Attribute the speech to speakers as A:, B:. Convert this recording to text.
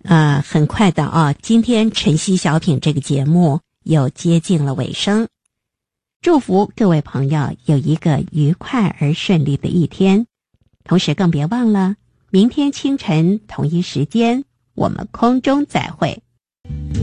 A: 很快的啊，今天晨曦小品这个节目又接近了尾声。祝福各位朋友有一个愉快而顺利的一天，同时更别忘了，明天清晨同一时间，我们空中再会。